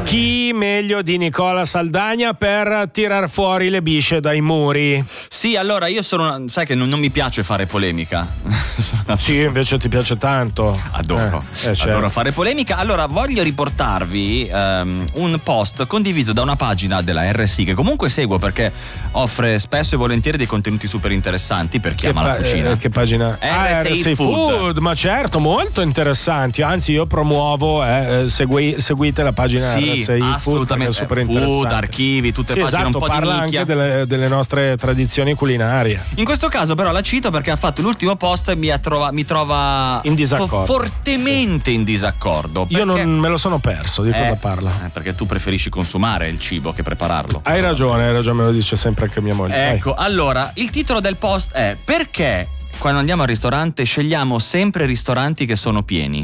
Chi meglio di Nicola Saldagna per tirar fuori le bisce dai muri? Sì, allora io sono sai che non mi piace fare polemica. Sì, invece ti piace tanto. Adoro certo. fare polemica. Allora voglio riportarvi un post condiviso da una pagina della RSI che comunque seguo perché offre spesso e volentieri dei contenuti super interessanti per chi ama la cucina. Che pagina? RSI Food. Ma certo, molto interessanti. Anzi, io promuovo seguite la pagina RSI Food, che è super interessante. Food, archivi, tutte pagine un po' parla di nicchia. Anche delle nostre tradizioni culinarie. In questo caso però la cito perché ha fatto l'ultimo post e mi trova in disaccordo. Fortemente in disaccordo. Io non me lo sono perso. Di cosa parla? Perché tu preferisci consumare il cibo che prepararlo. Hai ragione, me lo dice sempre anche mia moglie. Ecco, allora, il titolo del post è: perché quando andiamo al ristorante scegliamo sempre ristoranti che sono pieni?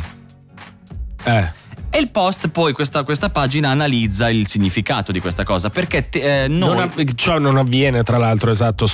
E il post poi questa pagina analizza il significato di questa cosa perché ciò non avviene tra l'altro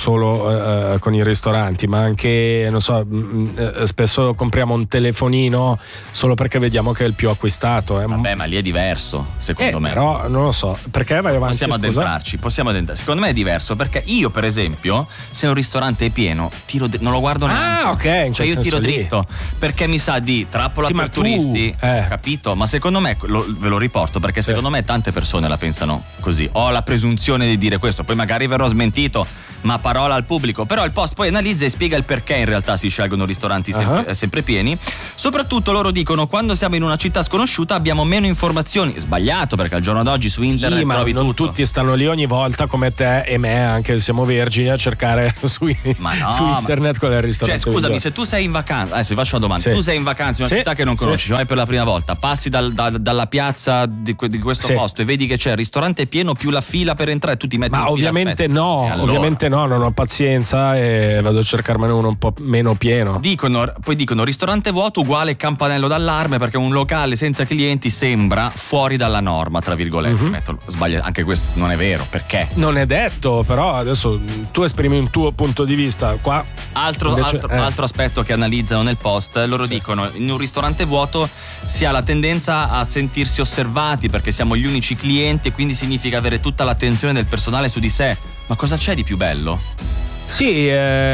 solo con i ristoranti, ma anche non so spesso compriamo un telefonino solo perché vediamo che è il più acquistato. Vabbè, ma lì è diverso secondo me. Però non lo so perché vai avanti. Possiamo addentrarci. Secondo me è diverso perché io per esempio se un ristorante è pieno non lo guardo neanche. Cioè io tiro dritto perché mi sa di trappola per turisti, capito? Ma secondo me ve lo riporto perché secondo me tante persone la pensano così. Ho la presunzione di dire questo, poi magari verrò smentito, ma parola al pubblico. Però il post poi analizza e spiega il perché in realtà si scelgono ristoranti sempre pieni. Soprattutto loro dicono: quando siamo in una città sconosciuta abbiamo meno informazioni. Sbagliato, perché al giorno d'oggi su internet ma trovi non tutto. tutti stanno lì ogni volta come te e me, anche se siamo vergini, a cercare su internet qual è il ristorante. Cioè scusami, se tu sei in vacanza, adesso vi faccio una domanda. Tu sei in vacanza in una città che non conosci, vai per la prima volta, passi dalla piazza di questo posto e vedi che c'è il ristorante pieno più la fila per entrare, tu ti metti in fila. Ovviamente ovviamente no, non ho pazienza e vado a cercarmene uno un po' meno pieno. Poi dicono ristorante vuoto uguale campanello d'allarme, perché un locale senza clienti sembra fuori dalla norma, tra virgolette. Sbaglia, anche questo non è vero, perché? Non è detto, però adesso tu esprimi un tuo punto di vista. Qua altro aspetto che analizzano nel post, loro dicono: in un ristorante vuoto si ha la tendenza a sentirsi osservati perché siamo gli unici clienti e quindi significa avere tutta l'attenzione del personale su di sé. Ma cosa c'è di più bello? Sì,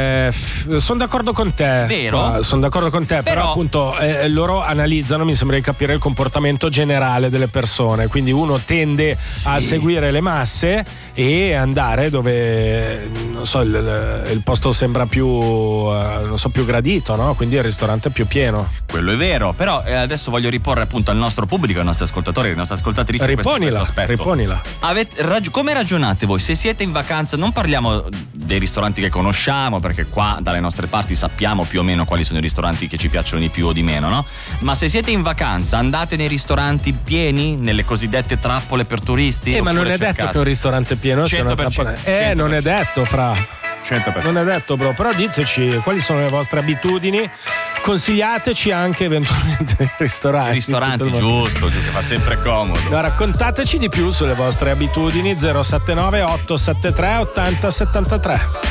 sono d'accordo con te. Vero? Sono d'accordo con te, però appunto loro analizzano, mi sembra di capire, il comportamento generale delle persone. Quindi uno tende a seguire le masse e andare dove non so il posto sembra più più gradito, no? Quindi il ristorante è più pieno. Quello è vero, però adesso voglio riporre appunto al nostro pubblico, ai nostri ascoltatori, alle nostre ascoltatrici questo aspetto. Riponila. Come ragionate voi? Se siete in vacanza, non parliamo dei ristoranti che conosciamo, perché qua dalle nostre parti sappiamo più o meno quali sono i ristoranti che ci piacciono di più o di meno, no? Ma se siete in vacanza, andate nei ristoranti pieni, nelle cosiddette trappole per turisti? Ma non è detto che un ristorante pieno sia una trappola. Non è detto, fra. 100%. Non è detto, bro, però diteci quali sono le vostre abitudini, consigliateci anche eventualmente i ristoranti, giusto, che fa sempre comodo. No, raccontateci di più sulle vostre abitudini. 079 873 80 73.